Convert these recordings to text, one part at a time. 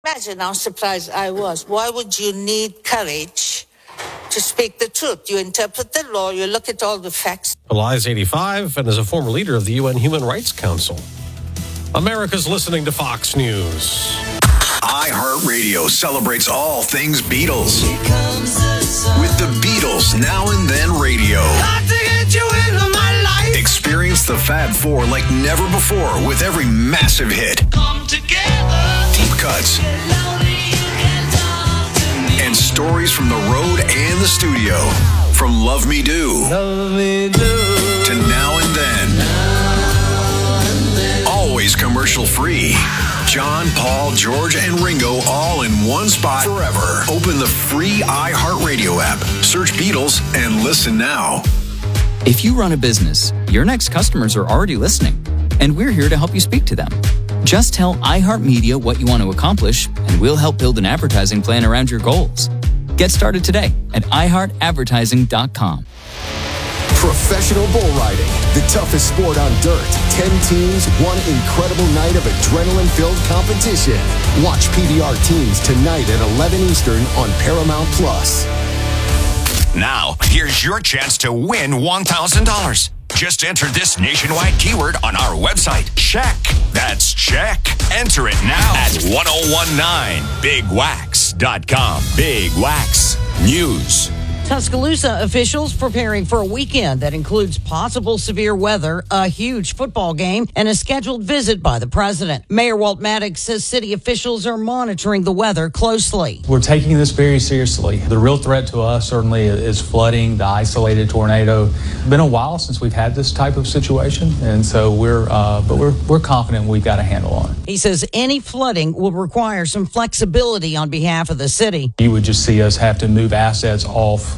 Imagine how surprised I was. Why would you need courage to speak the truth? You interpret the law, you look at all the facts. Elias 85 and is a former leader of the UN Human Rights Council. America's listening to Fox News. iHeartRadio celebrates all things Beatles. With the Beatles Now and Then Radio. Got to get you into my life. Experience the Fab Four like never before with every massive hit. Come together. Deep cuts. And stories from the road and the studio. From Love Me Do. Love me do. To Now and Then. Always commercial free. John, Paul, George, and Ringo all in one spot forever. Open the free iHeartRadio app. Search Beatles and listen now. If you run a business, your next customers are already listening, and we're here to help you speak to them. Just tell iHeartMedia what you want to accomplish, and we'll help build an advertising plan around your goals. Get started today at iHeartAdvertising.com. Professional bull riding, the toughest sport on dirt. 10 teams, one incredible night of adrenaline-filled competition. Watch PBR Teams tonight at 11 Eastern on Paramount+. Now, here's your chance to win $1,000. Just enter this nationwide keyword on our website. Check. That's check. Enter it now at 1019bigwax.com. Big Wax News. Tuscaloosa officials preparing for a weekend that includes possible severe weather, a huge football game, and a scheduled visit by the president. Mayor Walt Maddox says city officials are monitoring the weather closely. We're taking this very seriously. The real threat to us certainly is flooding, the isolated tornado. It's been a while since we've had this type of situation, and so we're confident we've got a handle on it. He says any flooding will require some flexibility on behalf of the city. You would just see us have to move assets off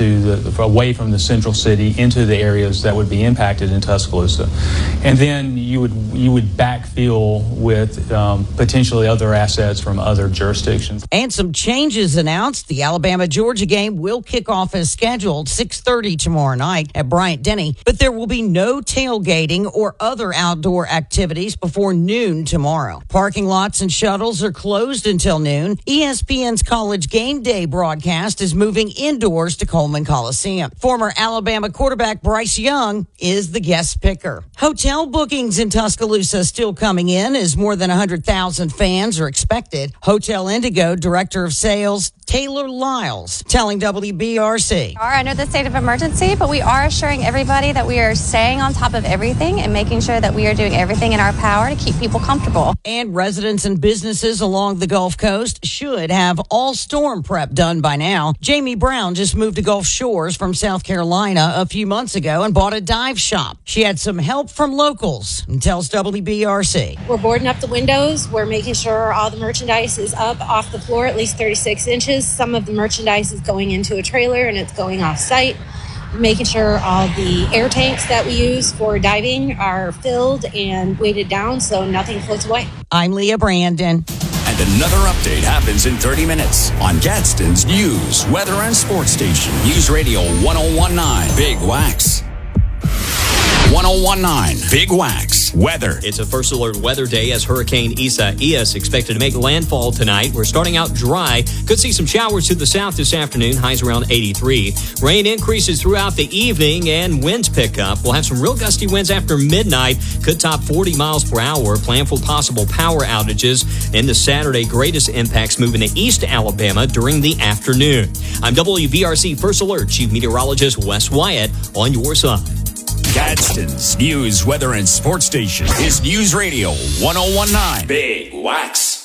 away from the central city into the areas that would be impacted in Tuscaloosa, and then you would backfill with potentially other assets from other jurisdictions. And some changes announced. The Alabama-Georgia game will kick off as scheduled 6:30 tomorrow night at Bryant-Denny, but there will be no tailgating or other outdoor activities before noon tomorrow. Parking lots and shuttles are closed until noon. ESPN's College Game Day broadcast is moving indoors to Coleman Coliseum. Former Alabama quarterback Bryce Young is the guest picker. Hotel bookings in Tuscaloosa still coming in as more than 100,000 fans are expected. Hotel Indigo Director of Sales Taylor Lyles telling WBRC. We are under the state of emergency, but we are assuring everybody that we are staying on top of everything and making sure that we are doing everything in our power to keep people comfortable. And residents and businesses along the Gulf Coast should have all storm prep done by now. Jamie Brown just moved to Gulf Shores from South Carolina a few months ago and bought a dive shop. She had some help from locals and tells WBRC. We're boarding up the windows. We're making sure all the merchandise is up off the floor, at least 36 inches. Some of the merchandise is going into a trailer and it's going off site. Making sure all the air tanks that we use for diving are filled and weighted down so nothing floats away. I'm Leah Brandon. And another update happens in 30 minutes on Gadsden's News, Weather, and Sports Station. News Radio 1019 Big Wax. 1019 Big Wax Weather. It's a first alert weather day as Hurricane Isaias expected to make landfall tonight. We're starting out dry. Could see some showers to the south this afternoon. Highs around 83. Rain increases throughout the evening and winds pick up. We'll have some real gusty winds after midnight. Could top 40 miles per hour. Plan for possible power outages. And the Saturday greatest impacts moving to East Alabama during the afternoon. I'm WVRC First Alert Chief Meteorologist Wes Wyatt on your side. Gadsden's News, Weather, and Sports Station is News Radio 1019 Big Wax.